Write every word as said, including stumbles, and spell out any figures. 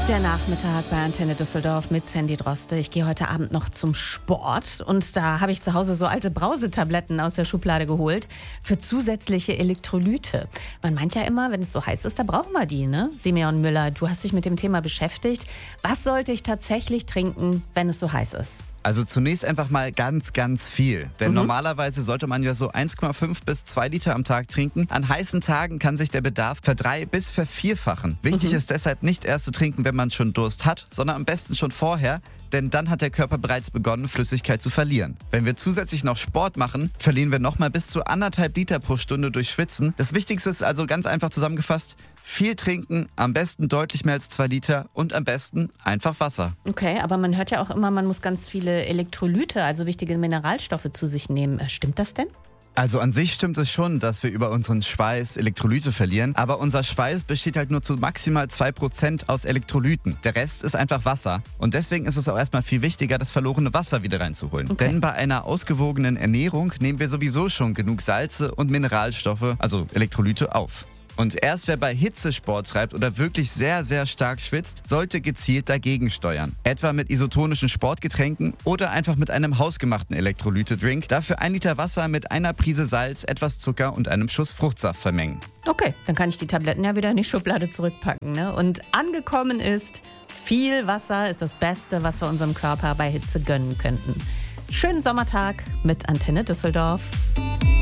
Der Nachmittag bei Antenne Düsseldorf mit Sandy Droste. Ich gehe heute Abend noch zum Sport und da habe ich zu Hause so alte Brausetabletten aus der Schublade geholt für zusätzliche Elektrolyte. Man meint ja immer, wenn es so heiß ist, da brauchen wir die, ne? Simeon Müller, du hast dich mit dem Thema beschäftigt. Was sollte ich tatsächlich trinken, wenn es so heiß ist? Also zunächst einfach mal ganz, ganz viel. Denn Mhm. normalerweise sollte man ja so eins Komma fünf bis zwei Liter am Tag trinken. An heißen Tagen kann sich der Bedarf verdrei- bis vervierfachen. Wichtig Mhm. ist deshalb nicht erst zu trinken, wenn man schon Durst hat, sondern am besten schon vorher. Denn dann hat der Körper bereits begonnen, Flüssigkeit zu verlieren. Wenn wir zusätzlich noch Sport machen, verlieren wir nochmal bis zu anderthalb Liter pro Stunde durch Schwitzen. Das Wichtigste ist also ganz einfach zusammengefasst, viel trinken, am besten deutlich mehr als zwei Liter und am besten einfach Wasser. Okay, aber man hört ja auch immer, man muss ganz viele Elektrolyte, also wichtige Mineralstoffe zu sich nehmen. Stimmt das denn? Also an sich stimmt es schon, dass wir über unseren Schweiß Elektrolyte verlieren, aber unser Schweiß besteht halt nur zu maximal zwei Prozent aus Elektrolyten. Der Rest ist einfach Wasser und deswegen ist es auch erstmal viel wichtiger, das verlorene Wasser wieder reinzuholen. Okay. Denn bei einer ausgewogenen Ernährung nehmen wir sowieso schon genug Salze und Mineralstoffe, also Elektrolyte, auf. Und erst wer bei Hitze Sport treibt oder wirklich sehr, sehr stark schwitzt, sollte gezielt dagegen steuern. Etwa mit isotonischen Sportgetränken oder einfach mit einem hausgemachten Elektrolyte-Drink. Dafür ein Liter Wasser mit einer Prise Salz, etwas Zucker und einem Schuss Fruchtsaft vermengen. Okay, dann kann ich die Tabletten ja wieder in die Schublade zurückpacken, ne? Und angekommen ist, viel Wasser ist das Beste, was wir unserem Körper bei Hitze gönnen könnten. Schönen Sommertag mit Antenne Düsseldorf.